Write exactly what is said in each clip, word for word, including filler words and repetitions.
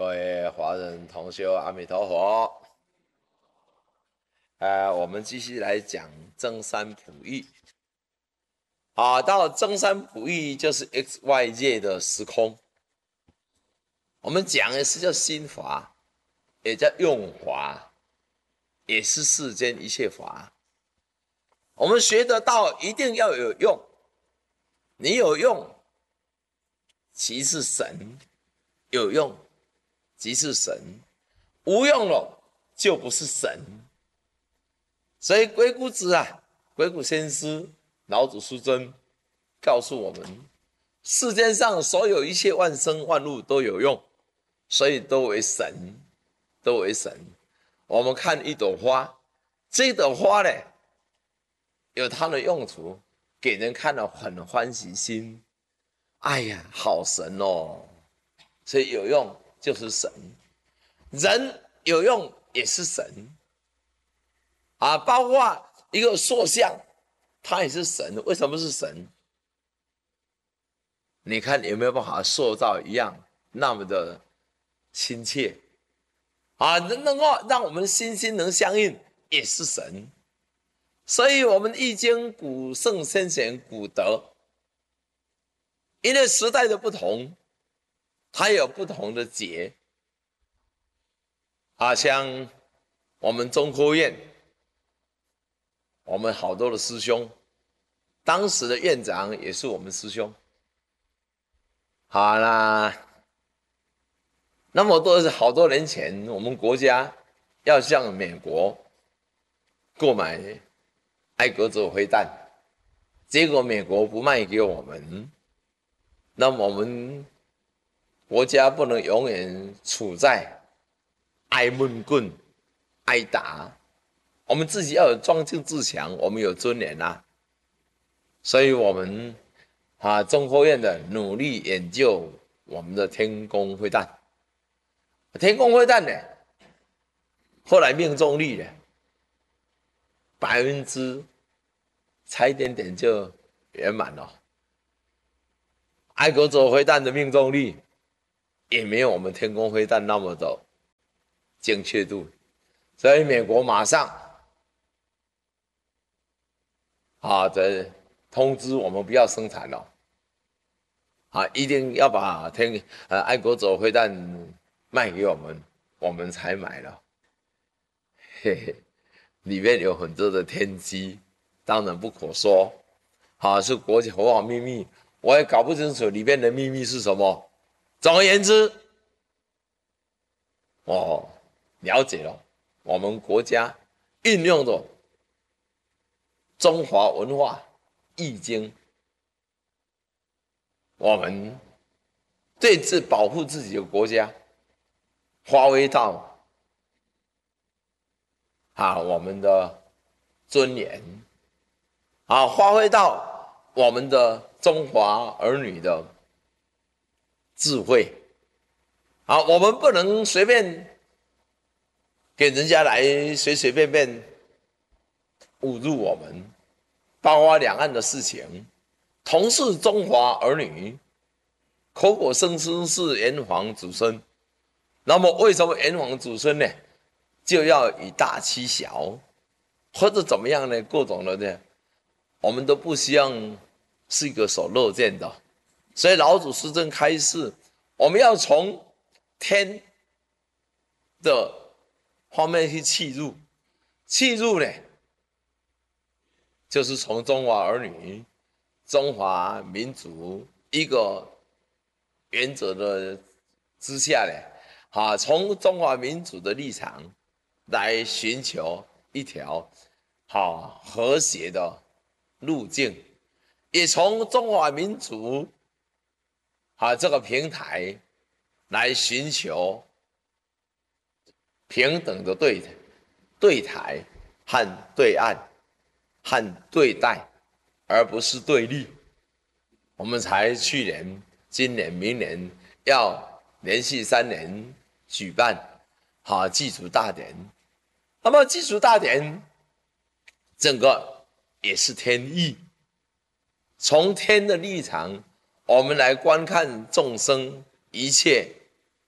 各位华人同修，阿弥陀佛。呃，我们继续来讲增三普义。啊，到增三普义就是 X Y 界的时空。我们讲的是叫心法，也叫用法，也是世间一切法。我们学得到，一定要有用。你有用，即是神；有用，即是神。无用了，就不是神。所以鬼谷子啊，鬼谷先师、老子师尊告诉我们，世间上所有一切万生万物都有用，所以都为神，都为神。我们看一朵花，这朵花呢，有它的用途，给人看了很欢喜心。哎呀，好神哦！所以有用就是神，人有用也是神啊，包括一个塑像，它也是神。为什么是神？你看有没有办法塑造一样那么的亲切啊？能够让我们心心能相应，也是神。所以我们易经古圣先贤古德，因为时代的不同，它有不同的解啊。像我们中科院，我们好多的师兄，当时的院长也是我们师兄。好啦，那么多是好多年前，我们国家要向美国购买爱国者飞弹，结果美国不卖给我们，那么我们国家不能永远处在挨闷棍、挨打，我们自己要有壮志自强，我们有尊严啊。所以我们啊，中科院的努力研究我们的天宫飞弹，天宫飞弹呢，后来命中率呢，百分之差一点点就圆满了。爱国者飞弹的命中率也没有我们天宫飞弹那么的精确度，所以美国马上啊，在通知我们不要生产了。啊，一定要把天呃爱国者飞弹卖给我们，我们才买了。嘿嘿，里面有很多的天机，当然不可说。啊，是国家国防秘密，我也搞不清楚里面的秘密是什么。总而言之，我了解了我们国家运用的中华文化易经。我们对自保护自己的国家，发挥到啊我们的尊严，啊发挥到我们的中华儿女的智慧，啊我们不能随便给人家来随随便便侮辱我们，包括两岸的事情。同是中华儿女，口口声声是炎黄子孙，那么为什么炎黄子孙呢，就要以大欺小，或者怎么样呢？各种的呢，我们都不希望是一个所乐见的。所以老祖师尊开示，我们要从天的方面去契入，契入呢，就是从中华儿女。中华民族一个原则的之下呢，啊，从中华民族的立场来寻求一条好和谐的路径，也从中华民族啊这个平台来寻求平等的对对台和对岸和对待。而不是对立，我们才去年、今年、明年要连续三年举办好祭祖大典。那么祭祖大典，整个也是天意。从天的立场，我们来观看众生一切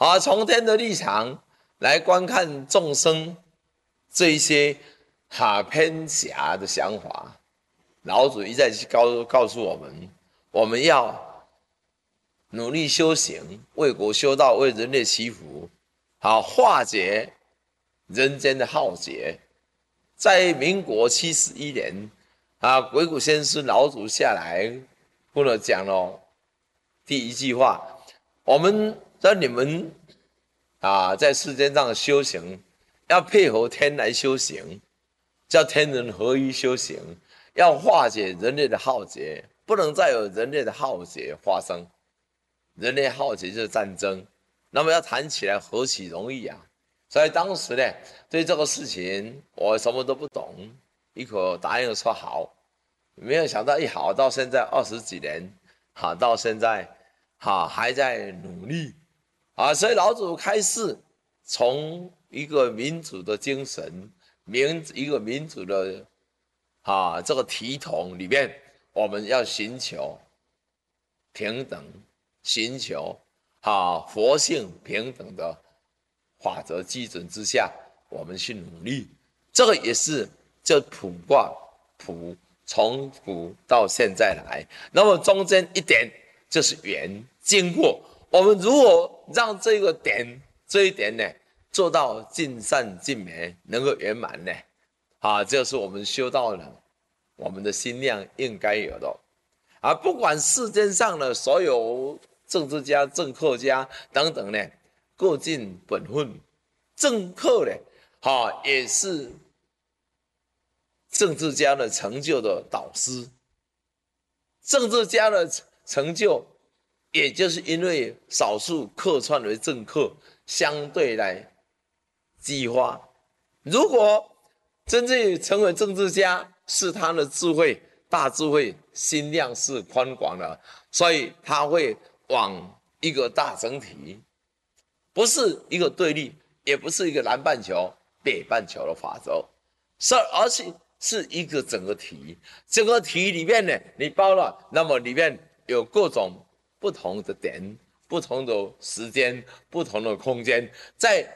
啊，从天的立场来观看众生这一些哈偏狭的想法。老祖一再去告告诉我们，我们要努力修行，为国修道，为人类祈福，好化解人间的浩劫。在民国七十一年，啊，鬼谷先师老祖下来，跟我讲了第一句话：我们让你们啊，在世间上修行，要配合天来修行，叫天人合一修行。要化解人类的浩劫，不能再有人类的浩劫发生。人类浩劫就是战争，那么要谈起来何其容易啊！所以当时呢，对这个事情我什么都不懂，一口答应说好，没有想到一好到现在二十几年，好到现在，好还在努力啊！所以老祖开示，从一个民主的精神，民一个民主的。啊，这个体统里面，我们要寻求平等，寻求啊佛性平等的法则基准之下，我们去努力。这个也是就卜卦卜，从古到现在来，那么中间一点就是缘经过。我们如果让这个点这一点呢做到尽善尽美，能够圆满呢？啊，这是我们修道人，我们的心量应该有的。啊，不管世间上的所有政治家、政客家等等呢，各尽本分。政客呢，啊，也是政治家的成就的导师。政治家的成就，也就是因为少数客串为政客，相对来激发。如果真正成为政治家，是他的智慧、大智慧、心量是宽广的，所以他会往一个大整体，不是一个对立，也不是一个南半球、北半球的法则，是而且是一个整个体。整个体里面呢，你包了，那么里面有各种不同的点、不同的时间、不同的空间，在